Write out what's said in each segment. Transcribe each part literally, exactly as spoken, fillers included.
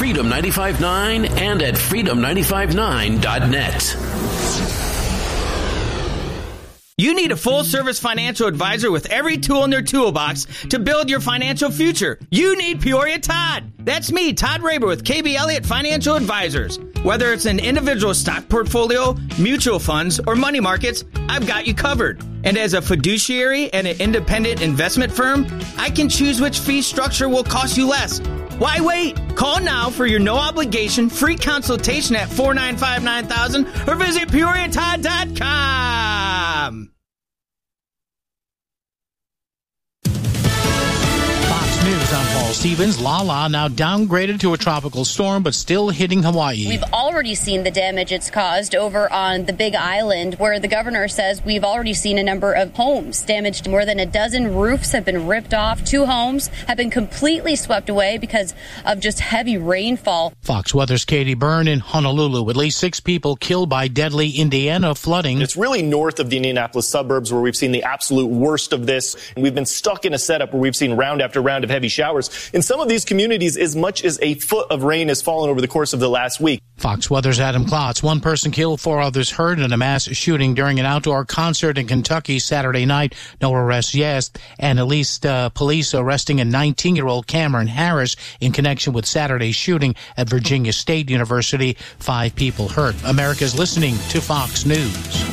Freedom ninety-five point nine and at freedom ninety-five nine dot net. You need a full-service financial advisor with every tool in their toolbox to build your financial future. You need Peoria Todd. That's me, Todd Raber with K B Elliott Financial Advisors. Whether it's an individual stock portfolio, mutual funds, or money markets, I've got you covered. And as a fiduciary and an independent investment firm, I can choose which fee structure will cost you less. Why wait? Call now for your no-obligation free consultation at four nine five, nine thousand or visit peoria todd dot com. News, I'm Paul Stevens. Lala now downgraded to a tropical storm, but still hitting Hawaii. We've already seen the damage it's caused over on the Big Island, where the governor says we've already seen a number of homes damaged. More than a dozen roofs have been ripped off. Two homes have been completely swept away because of just heavy rainfall. Fox Weather's Katie Byrne in Honolulu. At least six people killed by deadly Indiana flooding. It's really north of the Indianapolis suburbs where we've seen the absolute worst of this. And we've been stuck in a setup where we've seen round after round of heavy showers. In some of these communities, as much as a foot of rain has fallen over the course of the last week. Fox Weather's Adam Klotz. One person killed, four others hurt in a mass shooting during an outdoor concert in Kentucky Saturday night. No arrests yet. And at least uh, police arresting a nineteen-year-old Cameron Harris in connection with Saturday's shooting at Virginia State University. Five people hurt. America's listening to Fox News.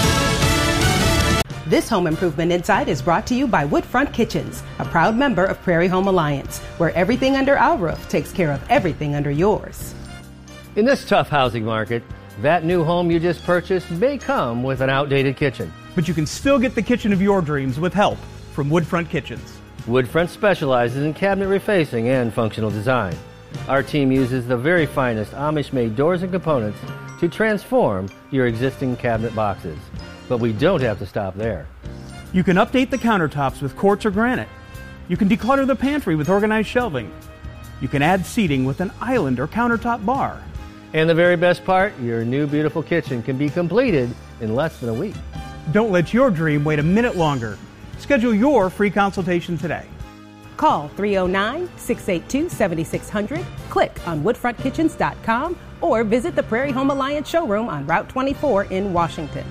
This Home Improvement Insight is brought to you by Woodfront Kitchens, a proud member of Prairie Home Alliance, where everything under our roof takes care of everything under yours. In this tough housing market, that new home you just purchased may come with an outdated kitchen. But you can still get the kitchen of your dreams with help from Woodfront Kitchens. Woodfront specializes in cabinet refacing and functional design. Our team uses the very finest Amish-made doors and components to transform your existing cabinet boxes. But we don't have to stop there. You can update the countertops with quartz or granite. You can declutter the pantry with organized shelving. You can add seating with an island or countertop bar. And the very best part, your new beautiful kitchen can be completed in less than a week. Don't let your dream wait a minute longer. Schedule your free consultation today. Call three oh nine, six eight two, seven six zero zero, click on woodfront kitchens dot com, or visit the Prairie Home Alliance showroom on Route twenty-four in Washington.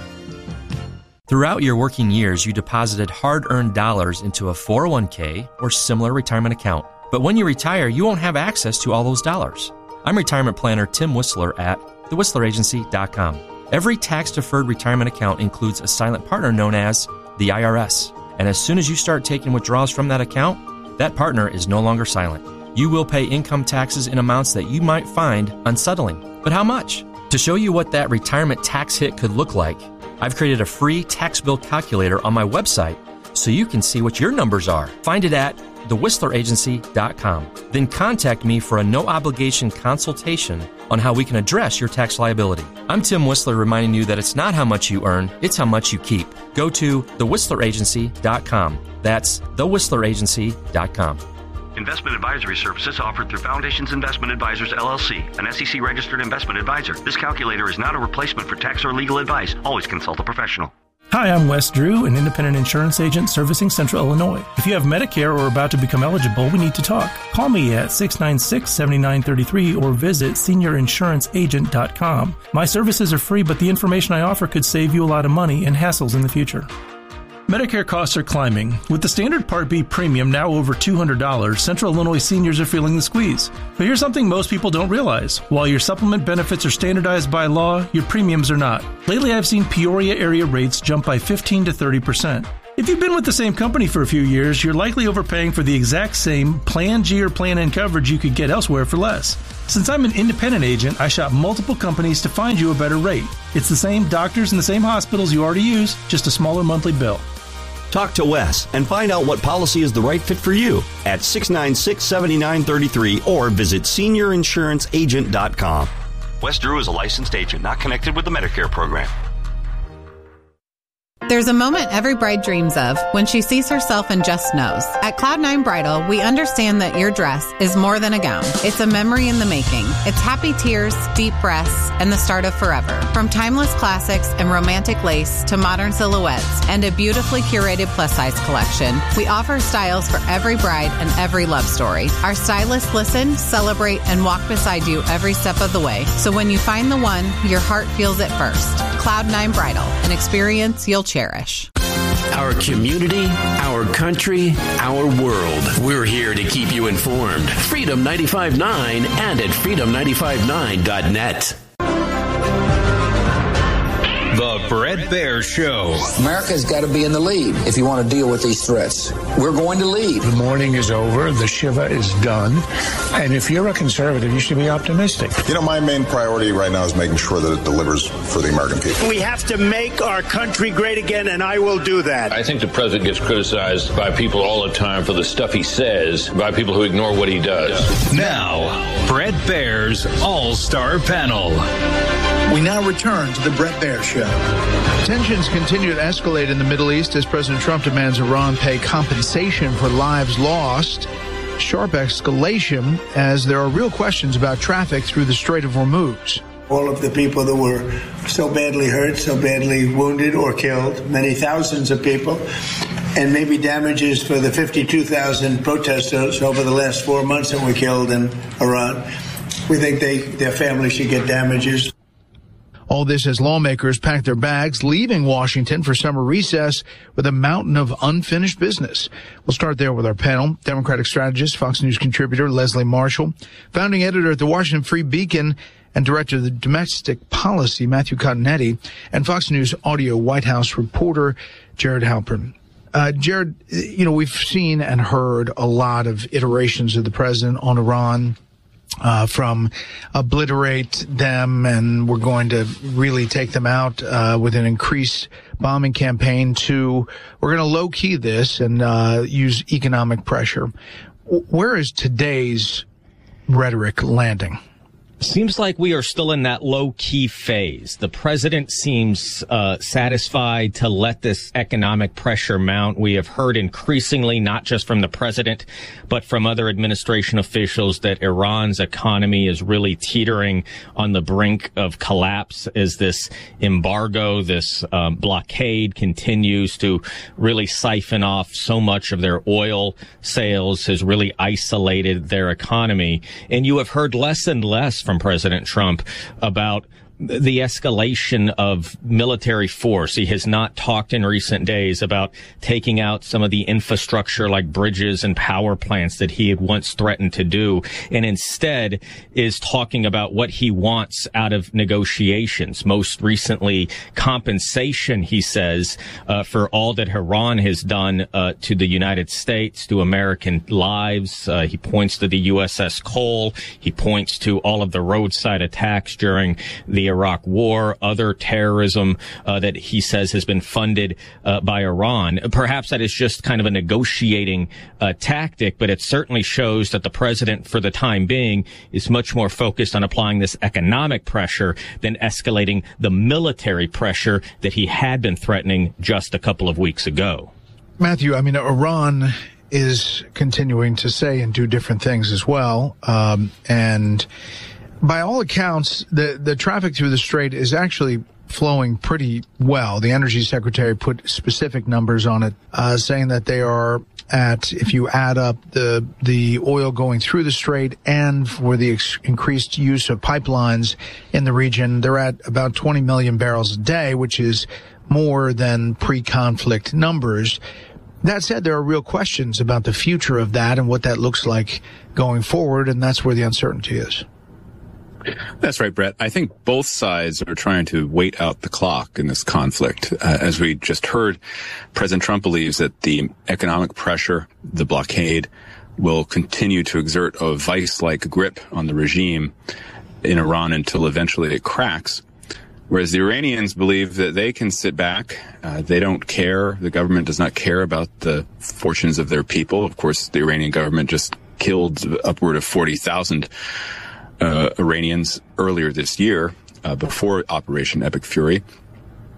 Throughout your working years, you deposited hard-earned dollars into a four oh one k or similar retirement account. But when you retire, you won't have access to all those dollars. I'm retirement planner Tim Whistler at the whistler agency dot com. Every tax-deferred retirement account includes a silent partner known as the I R S. And as soon as you start taking withdrawals from that account, that partner is no longer silent. You will pay income taxes in amounts that you might find unsettling. But how much? To show you what that retirement tax hit could look like, I've created a free tax bill calculator on my website so you can see what your numbers are. Find it at the whistler agency dot com. Then contact me for a no-obligation consultation on how we can address your tax liability. I'm Tim Whistler reminding you that it's not how much you earn, it's how much you keep. Go to the whistler agency dot com. That's the whistler agency dot com. Investment advisory services offered through Foundations Investment Advisors, L L C, an S E C-registered investment advisor. This calculator is not a replacement for tax or legal advice. Always consult a professional. Hi, I'm Wes Drew, an independent insurance agent servicing Central Illinois. If you have Medicare or are about to become eligible, we need to talk. Call me at six nine six, seven nine three three or visit senior insurance agent dot com. My services are free, but the information I offer could save you a lot of money and hassles in the future. Medicare costs are climbing. With the standard Part B premium now over two hundred dollars, Central Illinois seniors are feeling the squeeze. But here's something most people don't realize. While your supplement benefits are standardized by law, your premiums are not. Lately, I've seen Peoria area rates jump by fifteen to thirty percent. If you've been with the same company for a few years, you're likely overpaying for the exact same Plan G or Plan N coverage you could get elsewhere for less. Since I'm an independent agent, I shop multiple companies to find you a better rate. It's the same doctors and the same hospitals you already use, just a smaller monthly bill. Talk to Wes and find out what policy is the right fit for you at six nine six, seven nine three three or visit senior insurance agent dot com. Wes Drew is a licensed agent not connected with the Medicare program. There's a moment every bride dreams of when she sees herself and just knows. At Cloud nine Bridal, we understand that your dress is more than a gown. It's a memory in the making. It's happy tears, deep breaths, and the start of forever. From timeless classics and romantic lace to modern silhouettes and a beautifully curated plus-size collection, we offer styles for every bride and every love story. Our stylists listen, celebrate, and walk beside you every step of the way. So when you find the one, your heart feels it first. Cloud nine Bridal, an experience you'll cherish. Our community, our country, our world. We're here to keep you informed. Freedom ninety-five point nine and at freedom nine five nine dot net. The Bret Baier Show. America's got to be in the lead if you want to deal with these threats. We're going to lead. The mourning is over. The Shiva is done. And if you're a conservative, you should be optimistic. You know, my main priority right now is making sure that it delivers for the American people. We have to make our country great again, and I will do that. I think the president gets criticized by people all the time for the stuff he says, by people who ignore what he does. Now, Bret Baier's All-Star Panel. We now return to the Bret Baier Show. Tensions continue to escalate in the Middle East as President Trump demands Iran pay compensation for lives lost. Sharp escalation as there are real questions about traffic through the Strait of Hormuz. All of the people that were so badly hurt, so badly wounded or killed, many thousands of people, and maybe damages for the fifty-two thousand protesters over the last four months that were killed in Iran. We think they, their families should get damages. All this as lawmakers pack their bags, leaving Washington for summer recess with a mountain of unfinished business. We'll start there with our panel. Democratic strategist, Fox News contributor Leslie Marshall, founding editor at the Washington Free Beacon, and director of the domestic policy, Matthew Continetti, and Fox News audio White House reporter, Jared Halpern. Uh, Jared, you know, we've seen and heard a lot of iterations of the president on Iran. Uh, from obliterate them and we're going to really take them out uh, with an increased bombing campaign to we're going to low-key this and uh, use economic pressure. Where is today's rhetoric landing? Seems like we are still in that low-key phase. The president seems uh, satisfied to let this economic pressure mount. We have heard increasingly, not just from the president, but from other administration officials, that Iran's economy is really teetering on the brink of collapse as this embargo, this um, blockade continues to really siphon off so much of their oil sales, has really isolated their economy. And you have heard less and less from President Trump about the escalation of military force. He has not talked in recent days about taking out some of the infrastructure like bridges and power plants that he had once threatened to do, and instead is talking about what he wants out of negotiations. Most recently, compensation, he says, uh, for all that Iran has done uh, to the United States, to American lives. Uh, he points to the U S S Cole. He points to all of the roadside attacks during the Iraq War, other terrorism uh, that he says has been funded uh, by Iran. Perhaps that is just kind of a negotiating uh, tactic, but it certainly shows that the president, for the time being, is much more focused on applying this economic pressure than escalating the military pressure that he had been threatening just a couple of weeks ago. Matthew, I mean, Iran is continuing to say and do different things as well, um, and by all accounts, the, the traffic through the strait is actually flowing pretty well. The energy secretary put specific numbers on it, uh, saying that they are at, if you add up the the oil going through the strait and for the ex- increased use of pipelines in the region, they're at about twenty million barrels a day, which is more than pre-conflict numbers. That said, there are real questions about the future of that and what that looks like going forward, and that's where the uncertainty is. That's right, Brett. I think both sides are trying to wait out the clock in this conflict. Uh, as we just heard, President Trump believes that the economic pressure, the blockade, will continue to exert a vice-like grip on the regime in Iran until eventually it cracks. Whereas the Iranians believe that they can sit back. Uh, they don't care. The government does not care about the fortunes of their people. Of course, the Iranian government just killed upward of forty thousand Uh, Iranians earlier this year, uh, before Operation Epic Fury.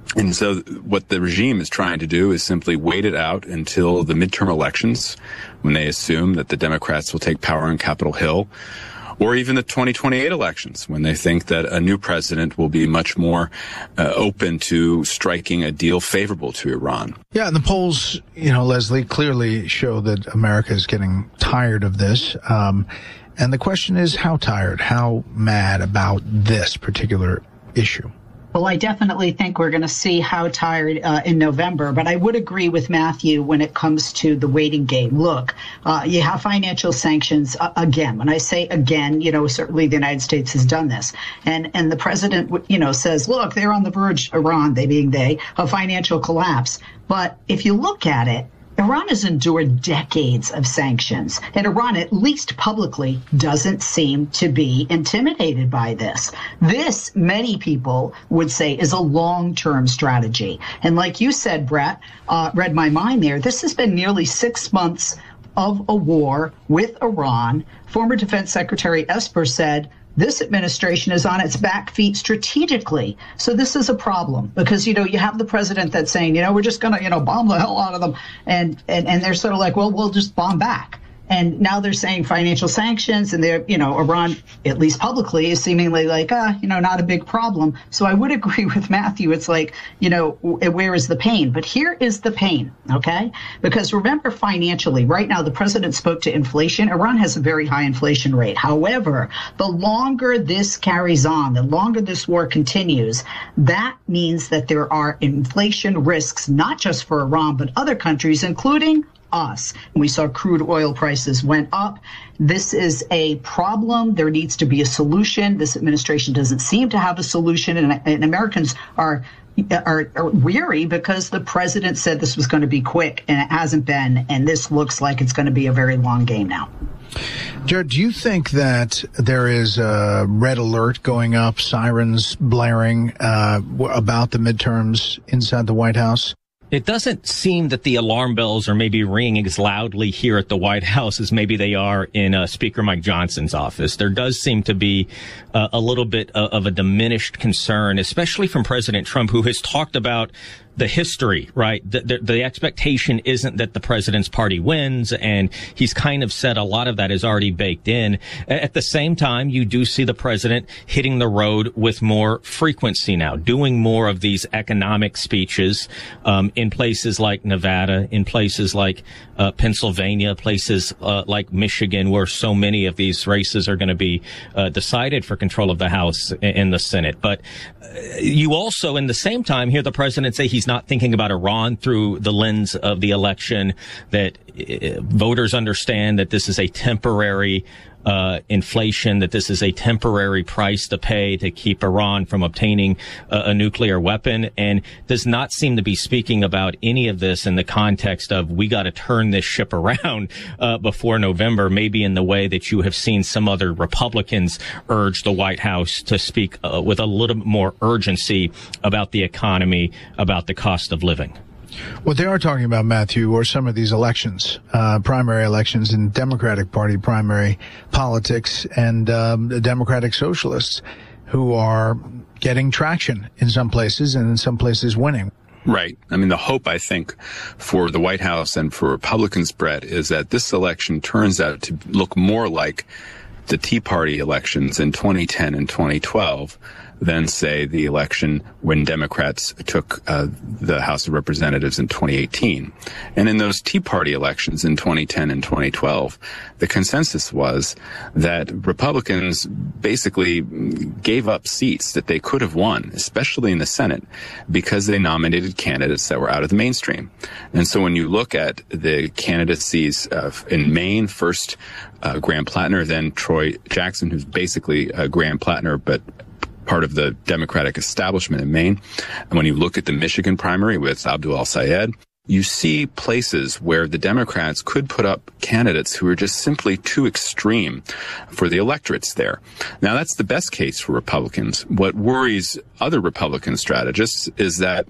And so what the regime is trying to do is simply wait it out until the midterm elections, when they assume that the Democrats will take power on Capitol Hill, or even the twenty twenty-eight elections, when they think that a new president will be much more uh, open to striking a deal favorable to Iran. Yeah, and the polls, you know, Leslie, clearly show that America is getting tired of this. Um, and the question is, how tired, how mad about this particular issue? Well, I definitely think we're going to see how tired uh, in November, but I would agree with Matthew when it comes to the waiting game. Look, uh, you have financial sanctions uh, again. When I say again, you know, certainly the United States has done this. And and the president, you know, says, look, they're on the verge, Iran, they being they, of financial collapse. But if you look at it, Iran has endured decades of sanctions, and Iran, at least publicly, doesn't seem to be intimidated by this. This, many people would say, is a long-term strategy. And like you said, Brett, uh, read my mind there, this has been nearly six months of a war with Iran. Former Defense Secretary Esper said, this administration is on its back feet strategically. So this is a problem because, you know, you have the president that's saying, you know, we're just going to, you know, bomb the hell out of them. And, and, and they're sort of like, well, we'll just bomb back. And now they're saying financial sanctions, and they're, you know, Iran, at least publicly, is seemingly like, ah, you know, not a big problem. So I would agree with Matthew. It's like, you know, where is the pain? But here is the pain, okay? Because remember, financially, right now, the president spoke to inflation. Iran has a very high inflation rate. However, the longer this carries on, the longer this war continues, that means that there are inflation risks, not just for Iran, but other countries, including us. We saw crude oil prices went up. This is a problem. There needs to be a solution. This administration doesn't seem to have a solution, and, and Americans are, are are weary because the president said this was going to be quick, and it hasn't been. And this looks like it's going to be a very long game now. Jared, do you think that there is a red alert going up, sirens blaring uh, about the midterms inside the White House? It doesn't seem that the alarm bells are maybe ringing as loudly here at the White House as maybe they are in uh, Speaker Mike Johnson's office. There does seem to be uh, a little bit of, of a diminished concern, especially from President Trump, who has talked about the history, right? The, the, the expectation isn't that the president's party wins, and he's kind of said a lot of that is already baked in. At the same time, you do see the president hitting the road with more frequency now, doing more of these economic speeches um, in places like Nevada, in places like uh, Pennsylvania, places uh, like Michigan, where so many of these races are going to be uh, decided for control of the House and the Senate. But uh, you also, in the same time, hear the president say he's not thinking about Iran through the lens of the election, that uh, voters understand that this is a temporary uh inflation, that this is a temporary price to pay to keep Iran from obtaining a, a nuclear weapon, and does not seem to be speaking about any of this in the context of we got to turn this ship around uh before November, maybe in the way that you have seen some other Republicans urge the White House to speak uh, with a little bit more urgency about the economy, about the cost of living. What they are talking about, Matthew, are some of these elections, uh, primary elections in Democratic Party primary politics, and um, the Democratic Socialists who are getting traction in some places and in some places winning. Right. I mean, the hope, I think, for the White House and for Republicans, Brett, is that this election turns out to look more like the Tea Party elections in twenty ten and twenty twelve than, say, the election when Democrats took uh, the House of Representatives in twenty eighteen. And in those Tea Party elections in twenty ten and twenty twelve, the consensus was that Republicans basically gave up seats that they could have won, especially in the Senate, because they nominated candidates that were out of the mainstream. And so when you look at the candidacies uh, in Maine, first uh, Graham Plattner, then Troy Jackson, who's basically uh, Graham Plattner, but part of the Democratic establishment in Maine. And when you look at the Michigan primary with Abdul El-Sayed, you see places where the Democrats could put up candidates who are just simply too extreme for the electorates there. Now, that's the best case for Republicans. What worries other Republican strategists is that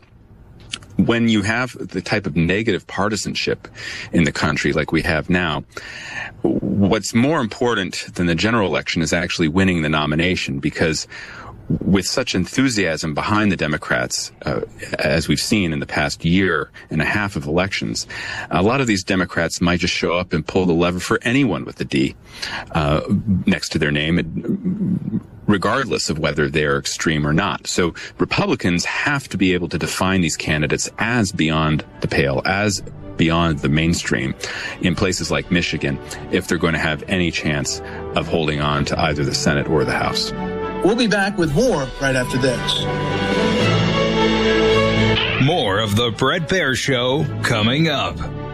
when you have the type of negative partisanship in the country like we have now, what's more important than the general election is actually winning the nomination, because with such enthusiasm behind the Democrats, uh, as we've seen in the past year and a half of elections, a lot of these Democrats might just show up and pull the lever for anyone with a D uh, next to their name, regardless of whether they're extreme or not. So Republicans have to be able to define these candidates as beyond the pale, as beyond the mainstream in places like Michigan, if they're going to have any chance of holding on to either the Senate or the House. We'll be back with more right after this. More of the Bret Baier Show coming up.